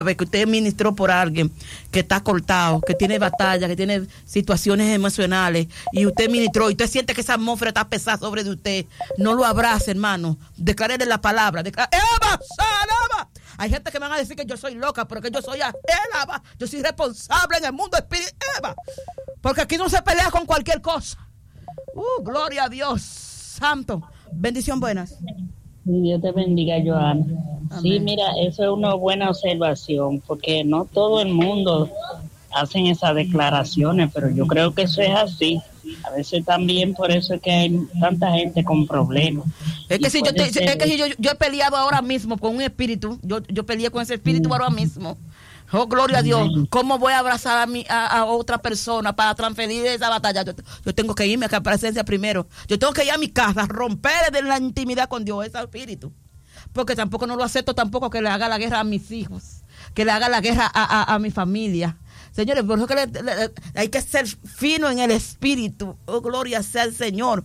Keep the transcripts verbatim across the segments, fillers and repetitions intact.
que usted ministró por alguien que está cortado, que tiene batalla, que tiene situaciones emocionales, y usted ministró y usted siente que esa atmósfera está pesada sobre de usted, no lo abrace, hermano. Declárele la palabra. Declare, ¡Eva, salaba! Hay gente que me van a decir que yo soy loca, pero que yo soy Eva. Yo soy responsable en el mundo espiritual, porque aquí no se pelea con cualquier cosa. Uh, gloria a Dios santo. Bendición buenas. Dios te bendiga, Joana. Amén. Sí, mira, eso es una buena observación, porque no todo el mundo hacen esas declaraciones, pero yo creo que eso es así. A veces también por eso es que hay tanta gente con problemas. Es que, si yo, te, es que si yo, yo he peleado ahora mismo con un espíritu, yo, yo peleé con ese espíritu mm. ahora mismo. Oh, gloria a Dios. ¿Cómo voy a abrazar a, mi, a, a otra persona para transferir esa batalla? Yo, yo tengo que irme a la presencia primero. Yo tengo que ir a mi casa, romper de la intimidad con Dios, ese espíritu. Porque tampoco no lo acepto tampoco que le haga la guerra a mis hijos, que le haga la guerra a, a, a mi familia. Señores, por eso que le, le, hay que ser fino en el espíritu. Oh, gloria sea el Señor.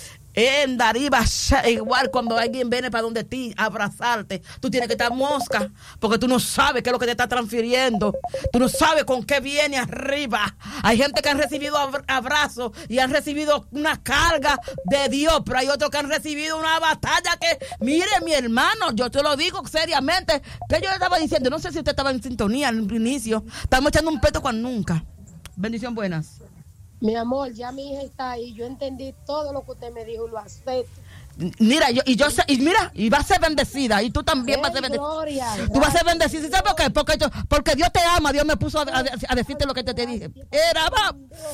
En Dariba, igual cuando alguien viene para donde ti a abrazarte, tú tienes que estar mosca, porque tú no sabes qué es lo que te está transfiriendo, tú no sabes con qué viene arriba. Hay gente que han recibido abrazos y han recibido una carga de Dios, pero hay otros que han recibido una batalla que, mire mi hermano, yo te lo digo seriamente, que yo le estaba diciendo, no sé si usted estaba en sintonía al inicio, estamos echando un peto con nunca. Bendición buenas. Mi amor, ya mi hija está ahí. Yo entendí todo lo que usted me dijo y lo acepto. Mira, yo, y yo sé, y mira, y va a ser bendecida, y tú también vas a ser bendecida. Gloria, tú vas a ser bendecida. ¿Sabes por qué? Porque, yo, porque Dios te ama, Dios me puso a, a, a decirte lo que te, te dije. Era, va.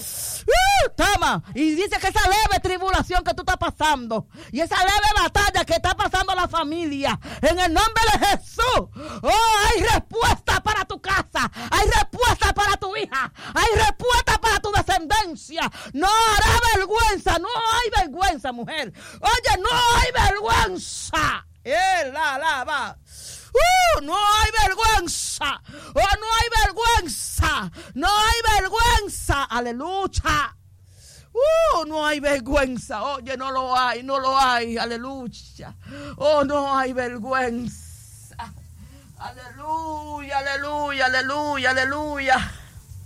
Uh, toma. Y dice que esa leve tribulación que tú estás pasando, y esa leve batalla que está pasando la familia, en el nombre de Jesús, oh, hay respuesta para tu casa, hay respuesta para tu hija, hay respuesta para tu descendencia. No hará vergüenza, no hay vergüenza, mujer. Oye, no hay vergüenza. Eh, la, la, va. Uh, no hay vergüenza. Oh, no hay vergüenza. No hay vergüenza. Aleluya. Uh, no hay vergüenza. Oye, no lo hay, no lo hay. Aleluya. Oh, no hay vergüenza. Aleluya, aleluya, aleluya, aleluya.